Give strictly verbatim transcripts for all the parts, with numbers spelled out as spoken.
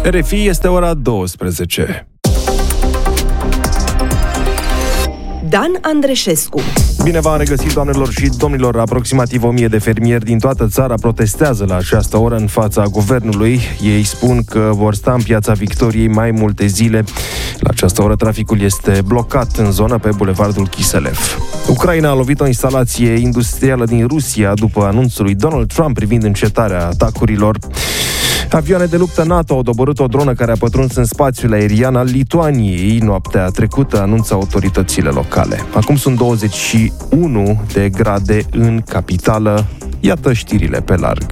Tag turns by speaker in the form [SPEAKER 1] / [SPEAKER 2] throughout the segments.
[SPEAKER 1] R F I, este ora douăsprezece.
[SPEAKER 2] Dan Andreșescu.
[SPEAKER 1] Bine v-am regăsit, doamnelor și domnilor. Aproximativ o mie de fermieri din toată țara protestează la această oră în fața guvernului. Ei spun că vor sta în Piața Victoriei mai multe zile. La această oră traficul este blocat în zonă pe bulevardul Kiselev. Ucraina a lovit o instalație industrială din Rusia după anunțul lui Donald Trump privind încetarea atacurilor. Avioane de luptă NATO au doborât o dronă care a pătruns în spațiul aerian al Lituaniei noaptea trecută, anunță autoritățile locale. Acum sunt douăzeci și unu de grade în capitală. Iată știrile pe larg.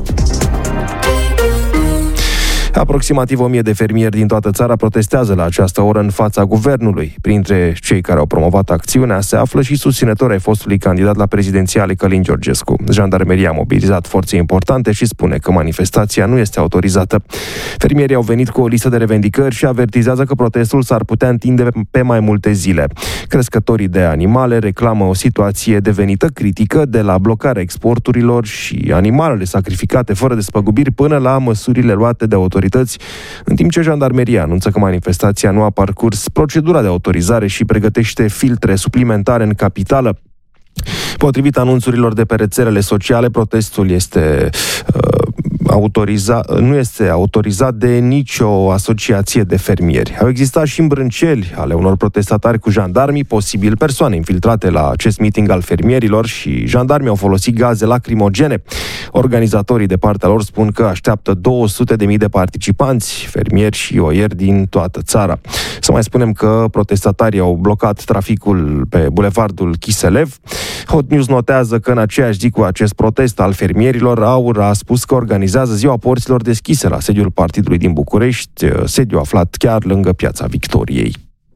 [SPEAKER 1] Aproximativ o mie de fermieri din toată țara protestează la această oră în fața guvernului. Printre cei care au promovat acțiunea se află și susținători ai fostului candidat la prezidențiale Călin Georgescu. Jandarmeria a mobilizat forțe importante și spune că manifestația nu este autorizată. Fermierii au venit cu o listă de revendicări și avertizează că protestul s-ar putea întinde pe mai multe zile. Crescătorii de animale reclamă o situație devenită critică, de la blocarea exporturilor și animalele sacrificate fără despăgubiri până la măsurile luate de autorități, în timp ce jandarmeria anunță că manifestația nu a parcurs procedura de autorizare și pregătește filtre suplimentare în capitală. Potrivit anunțurilor de pe rețelele sociale, protestul este uh, autorizat, nu este autorizat de nicio asociație de fermieri. Au existat și îmbrânceli ale unor protestatari cu jandarmii, posibil persoane infiltrate la acest meeting al fermierilor, și jandarmii au folosit gaze lacrimogene. Organizatorii de partea lor spun că așteaptă două sute de mii de participanți, fermieri și oieri din toată țara. Să mai spunem că protestatarii au blocat traficul pe bulevardul Kiselev. Hot News notează că în aceeași zi cu acest protest al fermierilor, AUR a spus că organizează Ziua Porților deschise la sediul partidului din București, sediu aflat chiar lângă Piața Victoriei.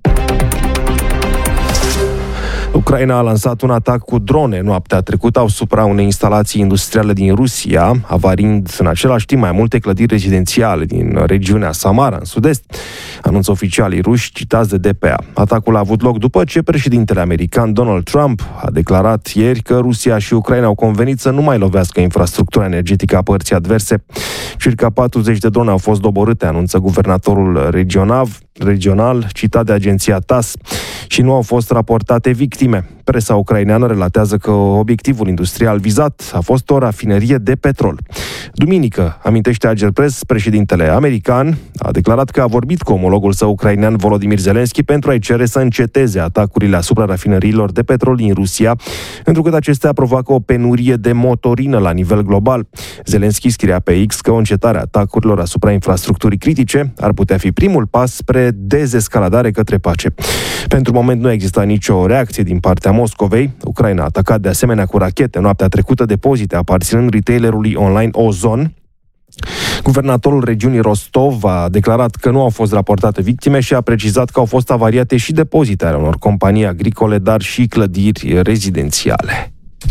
[SPEAKER 1] Ucraina a lansat un atac cu drone noaptea trecută asupra unei instalații industriale din Rusia, avarind în același timp mai multe clădiri rezidențiale din regiunea Samara, în sud-est, anunță oficialii ruși citați de D P A. Atacul a avut loc după ce președintele american Donald Trump a declarat ieri că Rusia și Ucraina au convenit să nu mai lovească infrastructura energetică a părții adverse. Circa patruzeci de drone au fost doborâte, anunță guvernatorul regional, regional citat de agenția T A S, și nu au fost raportate victime. Presa ucraineană relatează că obiectivul industrial vizat a fost o rafinerie de petrol. Duminică, amintește Agerpres, președintele american a declarat că a vorbit cu omologul său ucrainean Volodymyr Zelensky pentru a-i cere să înceteze atacurile asupra rafineriilor de petrol din Rusia, pentru că acestea provoacă o penurie de motorină la nivel global. Zelensky scria pe X că o încetare a atacurilor asupra infrastructurii critice ar putea fi primul pas spre dezescaladare către pace. Pentru moment nu există nicio reacție din partea Moscovei. Ucraina a atacat de asemenea cu rachete noaptea trecută depozite aparținând retailerului online Ozon. Guvernatorul regiunii Rostov a declarat că nu au fost raportate victime și a precizat că au fost avariate și depozite ale unor companii agricole, dar și clădiri rezidențiale.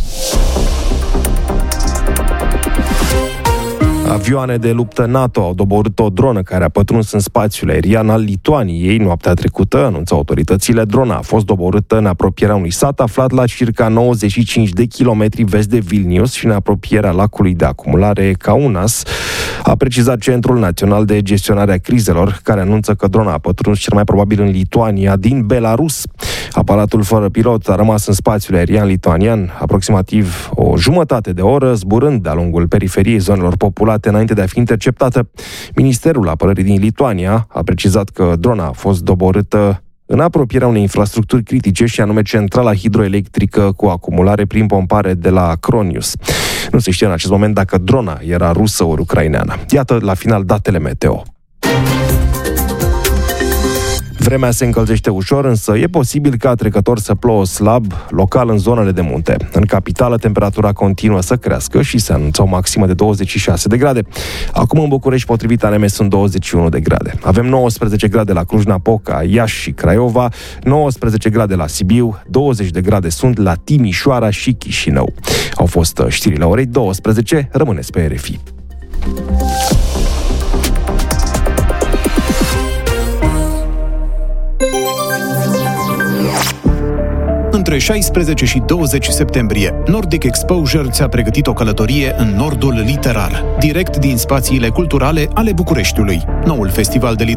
[SPEAKER 1] Avioane de luptă NATO au doborât o dronă care a pătruns în spațiul aerian al Lituaniei noaptea trecută, anunță autoritățile. Drona a fost doborâtă în apropierea unui sat aflat la circa nouăzeci și cinci de kilometri vest de Vilnius și în apropierea lacului de acumulare Kaunas, a precizat Centrul Național de Gestionare a Crizelor, care anunță că drona a pătruns cel mai probabil în Lituania din Belarus. Aparatul fără pilot a rămas în spațiul aerian lituanian aproximativ o jumătate de oră, zburând de-a lungul periferiei zonelor populate înainte de a fi interceptată. Ministerul Apărării din Lituania a precizat că drona a fost doborâtă în apropierea unei infrastructuri critice, și anume centrala hidroelectrică cu acumulare prin pompare de la Cronius. Nu se știe în acest moment dacă drona era rusă ori ucraineană. Iată la final datele meteo. Vremea se încălzește ușor, însă e posibil ca trecător să plouă slab, local în zonele de munte. În capitală, temperatura continuă să crească și se anunță o maximă de douăzeci și șase de grade. Acum în București, potrivit A N M, sunt douăzeci și unu de grade. Avem nouăsprezece grade la Cluj-Napoca, Iași și Craiova, nouăsprezece grade la Sibiu, douăzeci de grade sunt la Timișoara și Chișinău. Au fost știrile orei douăsprezece, rămâneți pe R F I.
[SPEAKER 3] Între între șaisprezece și douăzeci septembrie, Nordic Exposure ți-a pregătit o călătorie în nordul literar, direct din spațiile culturale ale Bucureștiului. Noul festival de